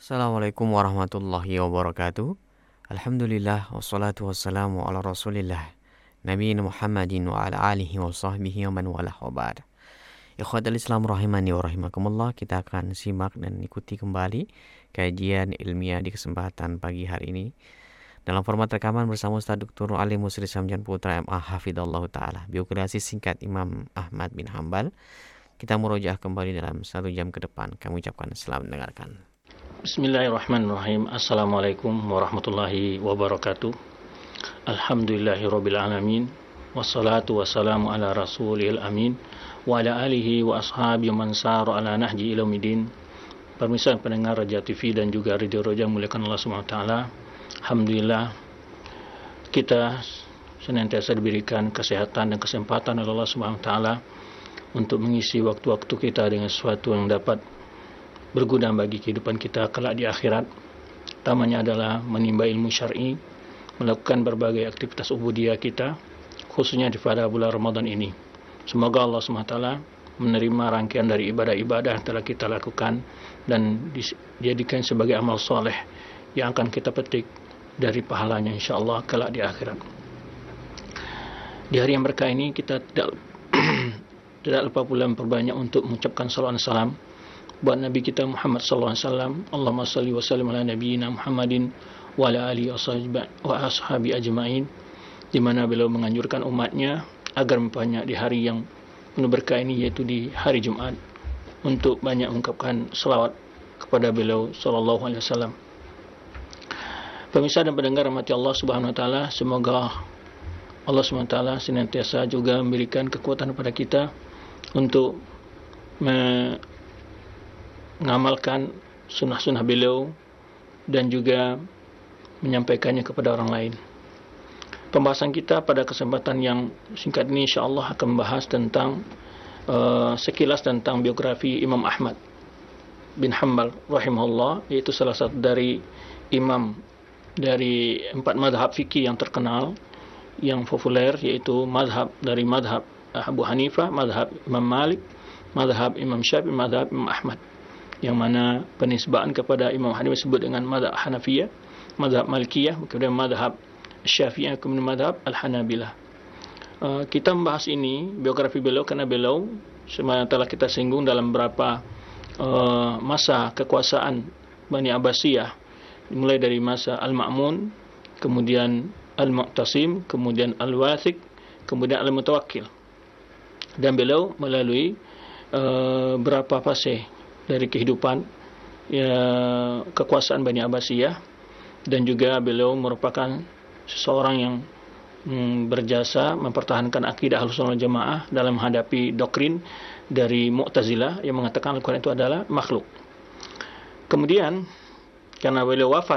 Assalamualaikum warahmatullahi wabarakatuh. Alhamdulillah wassalatu wassalamu ala Rasulillah Nabiyina Muhammadin wa ala alihi wa sahbihi wa man walah wa ba'd. Ikhwatal Islam rahimani wa rahimakumullah, kita akan simak dan ikuti kembali kajian ilmiah di kesempatan pagi hari ini dalam format rekaman bersama Ustaz Dr. Ali Musri Samjan Putra MA Hafidhallahu Ta'ala, biografi singkat Imam Ahmad bin Hanbal. Kita murojaah kembali dalam 1 jam ke depan. Kami ucapkan selamat mendengarkan. Bismillahirrahmanirrahim. Assalamualaikum warahmatullahi wabarakatuh. Alhamdulillahirabbil alamin. Wassalatu wassalamu ala rasulil amin wa ala alihi wa ashabi man sara ala nahji ila yaumil. Pemirsa pendengar Raja TV dan juga Radio Roja muliakan Allah Subhanahu wa taala. Alhamdulillah kita senantiasa diberikan kesehatan dan kesempatan oleh Allah Subhanahu wa taala untuk mengisi waktu-waktu kita dengan sesuatu yang dapat berguna bagi kehidupan kita kelak di akhirat. Utamanya adalah menimba ilmu syar'i, melakukan berbagai aktivitas ubudiyah kita, khususnya di pada bulan Ramadan ini. Semoga Allah SWT menerima rangkaian dari ibadah-ibadah yang telah kita lakukan dan dijadikan sebagai amal soleh yang akan kita petik dari pahalanya insyaAllah kelak di akhirat. Di hari yang berkah ini kita tidak lupa pula memperbanyak untuk mengucapkan salawat dan salam buat Nabi kita Muhammad sallallahu alaihi wasallam. Allahumma salli wa sallim ala nabiyyina Muhammadin wa ala alihi wa ashabi ajma'in, di mana beliau menganjurkan umatnya agar memperbanyak di hari yang penuh berkah ini, yaitu di hari Jumat, untuk banyak mengucapkan salawat kepada beliau sallallahu alaihi wasallam. Pemirsa dan pendengar rahmati Allah Subhanahu wa taala, semoga Allah Subhanahu wa taala senantiasa juga memberikan kekuatan kepada kita untuk mengamalkan sunnah-sunnah beliau dan juga menyampaikannya kepada orang lain. Pembahasan kita pada kesempatan yang singkat ini insyaAllah akan membahas tentang sekilas tentang biografi Imam Ahmad bin Hanbal rahimahullah, yaitu salah satu dari imam dari 4 madhab fikih yang terkenal, yang populer, yaitu madhab Abu Hanifah, madhab Imam Malik, madhab Imam Syafi'i, madhab Imam Ahmad, yang mana penisbahan kepada Imam Hanifah disebut dengan madhab Hanafiyah, madhab Malikiyah, kemudian madhab Syafi'iyah, kemudian madhab Al-Hanabilah. Kita membahas ini, biografi beliau, kerana beliau sebenarnya telah kita singgung dalam beberapa masa kekuasaan Bani Abbasiyah, mulai dari masa Al-Ma'mun, kemudian Al-Mu'tasim, kemudian Al-Wathiq, kemudian Al-Mutawakkil. Dan beliau melalui berapa fase dari kehidupan kekuasaan Bani Abbasiyah, dan juga beliau merupakan seseorang yang berjasa mempertahankan akidah Ahlussunnah wal Jamaah dalam menghadapi doktrin dari Mu'tazilah yang mengatakan Al-Quran itu adalah makhluk. Kemudian karena beliau wafat